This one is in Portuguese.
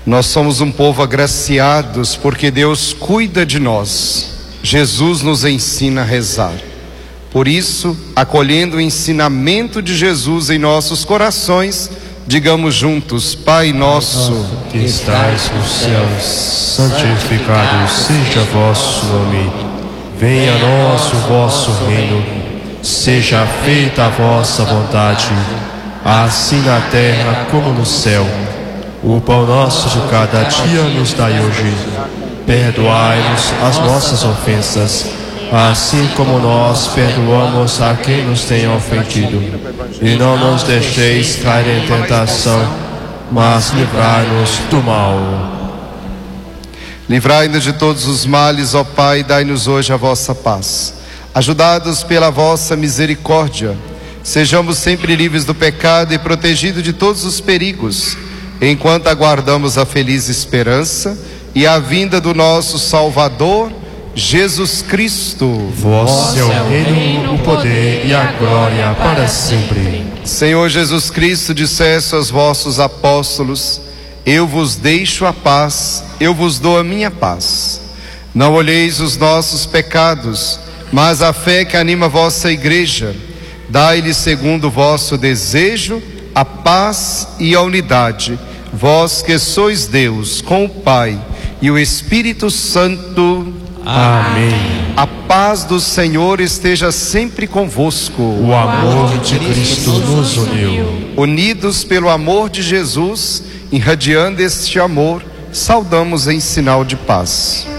Nós somos um povo agraciados porque Deus cuida de nós. Jesus nos ensina a rezar. Por isso, acolhendo o ensinamento de Jesus em nossos corações, digamos juntos: Pai nosso, que estais nos céus, santificado seja vosso nome. Venha a nós o vosso reino. Seja feita a vossa vontade, assim na terra como no céu. O pão nosso de cada dia nos dai hoje. Perdoai-nos as nossas ofensas, assim como nós perdoamos a quem nos tem ofendido. E não nos deixeis cair em tentação, mas livrai-nos do mal. Livrai-nos de todos os males, ó Pai, dai-nos hoje a vossa paz. Ajudados pela vossa misericórdia, sejamos sempre livres do pecado e protegidos de todos os perigos, enquanto aguardamos a feliz esperança e a vinda do nosso Salvador, Jesus Cristo. Vosso é o reino, o poder e a glória para sempre. Senhor Jesus Cristo, disseste aos vossos apóstolos: eu vos deixo a paz, eu vos dou a minha paz. Não olheis os nossos pecados, mas a fé que anima a vossa igreja. Dai-lhe segundo o vosso desejo a paz e a unidade, vós que sois Deus com o Pai e o Espírito Santo. Amém. A paz do Senhor esteja sempre convosco. O amor de Cristo nos uniu. Unidos pelo amor de Jesus, irradiando este amor, saudamos em sinal de paz.